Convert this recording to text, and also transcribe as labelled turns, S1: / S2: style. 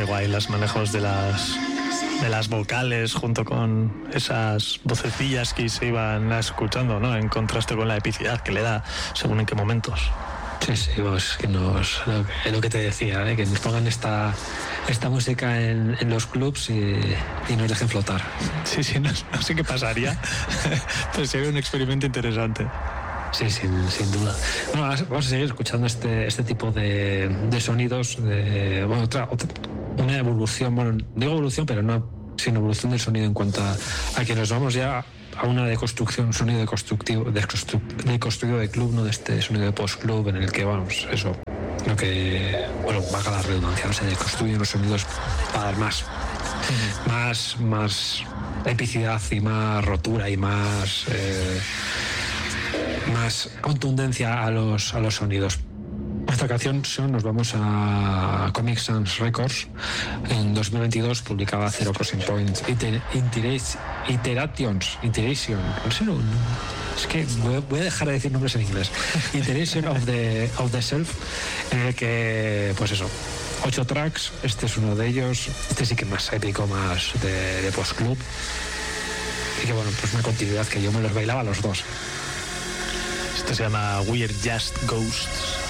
S1: Qué guay los manejos de las vocales junto con esas vocecillas que se iban escuchando, ¿no? En contraste con la epicidad que le da según en qué momentos.
S2: Sí, pues que es lo que te decía, que nos pongan esta música en los clubs y nos dejen flotar.
S1: Sí, no sé qué pasaría, pero sería un experimento interesante.
S2: Sí, sin duda. Bueno, vamos a seguir escuchando este tipo de sonidos, una evolución, bueno, digo evolución, pero no sin evolución del sonido en cuanto a que nos vamos ya a una deconstrucción, un sonido deconstructivo de club, no de este sonido de post-club en el que, vamos, eso, lo que, bueno, valga la redundancia, no se deconstruyen los sonidos para dar más epicidad y más rotura y más contundencia a los sonidos. Esta canción nos vamos a Comic Sans Records. En 2022 publicaba Zero Crossing Point Iteration. No sé, es que voy a dejar de decir nombres en inglés. Iteration of the Self, en el que, pues eso, 8 tracks. Este es uno de ellos. Este sí que es más épico, más de post-club. Y que, bueno, pues una continuidad que yo me los bailaba a los dos.
S1: Este se llama We're Just Ghosts.